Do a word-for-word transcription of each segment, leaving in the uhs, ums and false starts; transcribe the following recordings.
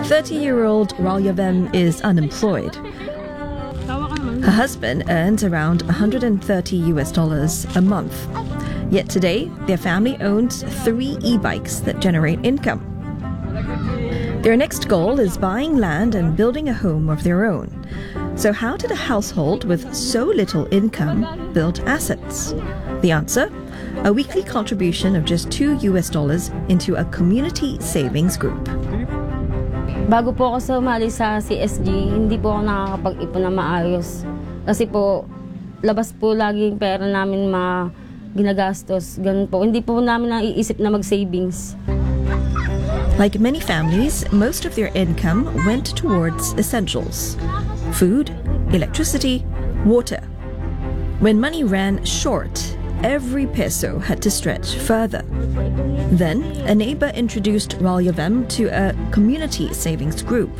thirty-year-old Ralyavem is unemployed. Her husband earns around one hundred thirty U S dollars a month. Yet today, their family owns three e-bikes that generate income. Their next goal is buying land and building a home of their own. So how did a household with so little income build assets? The answer? A weekly contribution of just two U S dollars into a community savings group. Bago po ako sumali sa C S G, hindi po ako nakakapag-ipon na maayos. Kasi po, labas po lagi yung pera namin mga ginagastos. Ganun po. Hindi po namin naiisip na mag-savings. Like many families, most of their income went towards essentials: food, electricity, water. When money ran short, every peso had to stretch further. Then, a neighbor introduced Ralyavem to a community savings group.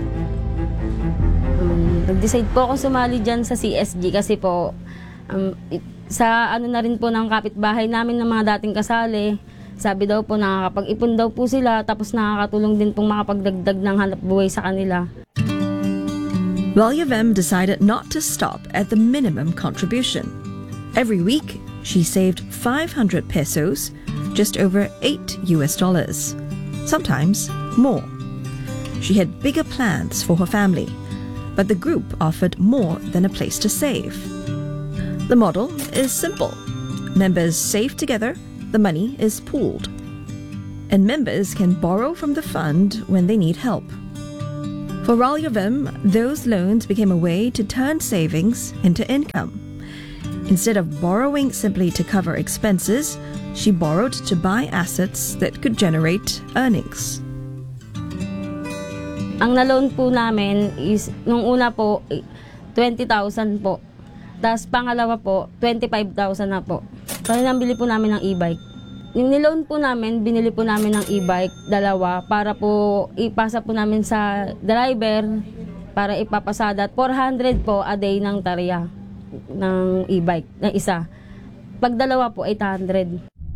Um, Nag-decide po ako sumali dyan sa C S G kasi po um, it, sa ano na rin po ng kapitbahay namin ng mga dating kasali. Sabi daw po nakakapag-ipon daw po sila tapos nakakatulong din pong makapagdagdag ng hanap buhay sa kanila. Ralyavem decided not to stop at the minimum contribution. Every week, she saved five hundred pesos, just over eight U S dollars, sometimes more. She had bigger plans for her family, but the group offered more than a place to save. The model is simple. Members save together, the money is pooled, and members can borrow from the fund when they need help. For Ralyavem, those loans became a way to turn savings into income. Instead of borrowing simply to cover expenses, she borrowed to buy assets that could generate earnings. Ang na-loan po namin is, nung una po, twenty thousand po. Tapos pangalawa po, twenty-five thousand na po. Kaya nambili po namin ng e-bike. Yung niloan po namin, binili po namin ng e-bike, dalawa, para po ipasa po namin sa driver para ipapasada. four hundred po a day ng tarya ng e-bike, na isa. Pag dalawa po, eight hundred.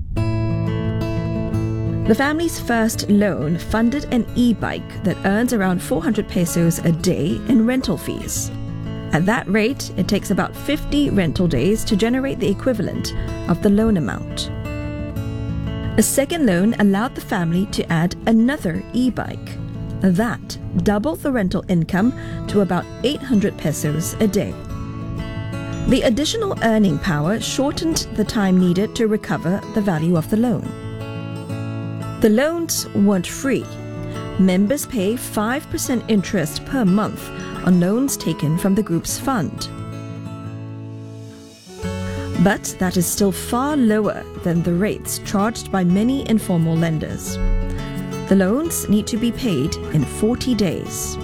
The family's first loan funded an e-bike that earns around four hundred pesos a day in rental fees. At that rate, it takes about fifty rental days to generate the equivalent of the loan amount. A second loan allowed the family to add another e-bike. That doubled the rental income to about eight hundred pesos a day. The additional earning power shortened the time needed to recover the value of the loan. The loans weren't free. Members pay five percent interest per month on loans taken from the group's fund. But that is still far lower than the rates charged by many informal lenders. The loans need to be paid in forty days.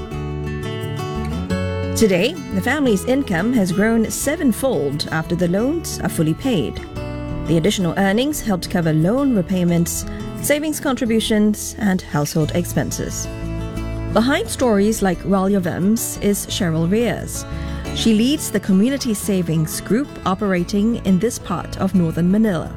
Today, the family's income has grown sevenfold after the loans are fully paid. The additional earnings helped cover loan repayments, savings contributions, and household expenses. Behind stories like Ralyavem's is Cheryl Reyes. She leads the community savings group operating in this part of northern Manila.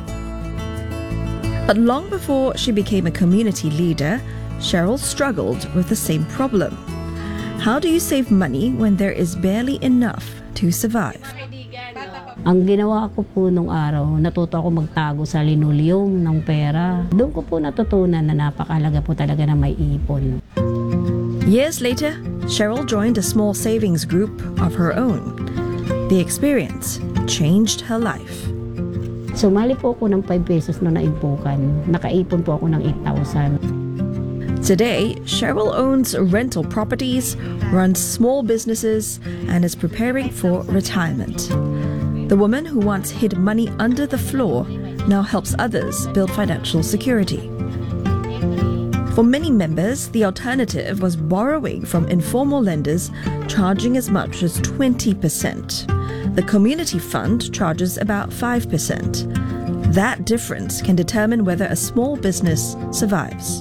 But long before she became a community leader, Cheryl struggled with the same problem. How do you save money when there is barely enough to survive? Ang ginawa ko po nung araw, natuto ako magtago sa linoleum ng pera. Doon ko po natutunan na napakalaga po talaga na may ipon. Years later, Cheryl joined a small savings group of her own. The experience changed her life. Sumali po ako ng five pesos na naimpukan. Nakaipon po ako ng eight thousand. Today, Cheryl owns rental properties, runs small businesses, and is preparing for retirement. The woman who once hid money under the floor now helps others build financial security. For many members, the alternative was borrowing from informal lenders, charging as much as twenty percent. The community fund charges about five percent. That difference can determine whether a small business survives.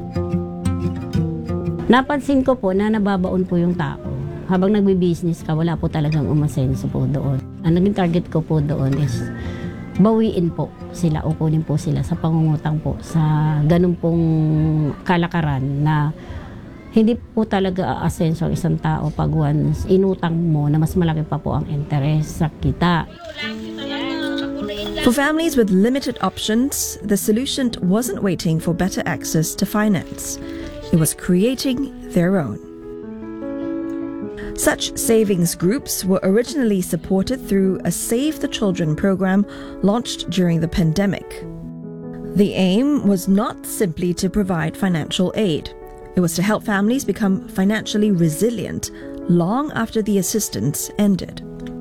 Napansin ko po na nababaon po yung tao. Habang nagbi-business ka, wala po talagang umasenso po doon. Ang naging target ko po doon is bawiin po sila o kunin po sila sa pangungutang po sa ganun pong kalakaran na Hindi po talaga aasenso ang isang tao pag once inutang mo na mas malaki pa po ang interest sa kita. For families with limited options, the solution wasn't waiting for better access to finance. It was creating their own. Such savings groups were originally supported through a Save the Children program launched during the pandemic. The aim was not simply to provide financial aid. It was to help families become financially resilient long after the assistance ended.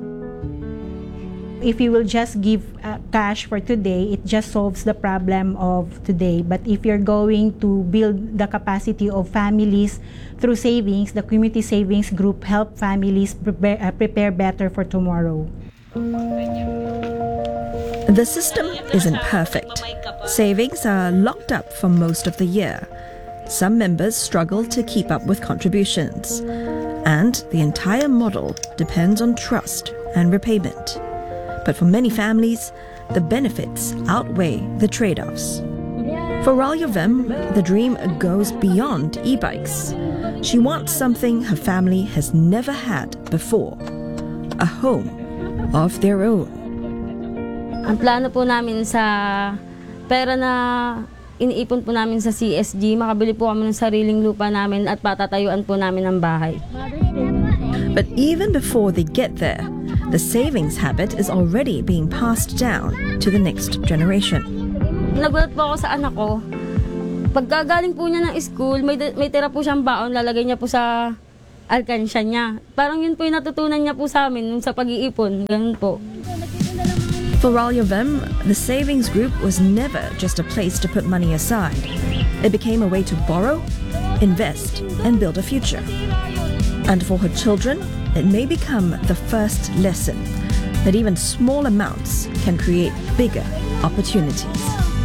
If you will just give uh, cash for today, it just solves the problem of today. But if you're going to build the capacity of families through savings, the community savings group help families prepare, uh, prepare better for tomorrow. The system isn't perfect. Savings are locked up for most of the year. Some members struggle to keep up with contributions. And the entire model depends on trust and repayment. But for many families, the benefits outweigh the trade-offs. For Ralia Vem, the dream goes beyond e-bikes. She wants something her family has never had before, a home of their own. Ang plano po namin sa pera na iniipon po namin sa C S G, makabili po kami ng sariling lupa namin at patatayuan po namin ng bahay. But even before they get there, the savings habit is already being passed down to the next generation. Nagulat po ako sa anak ko. Pagkagaling po niya ng school, may, may tira po siyang baon, lalagay niya po sa alkansya niya. Parang yun po yung natutunan niya po sa amin sa pag-iipon. Ganun po. For Ralia Vem, the savings group was never just a place to put money aside. It became a way to borrow, invest, and build a future. And for her children, it may become the first lesson that even small amounts can create bigger opportunities.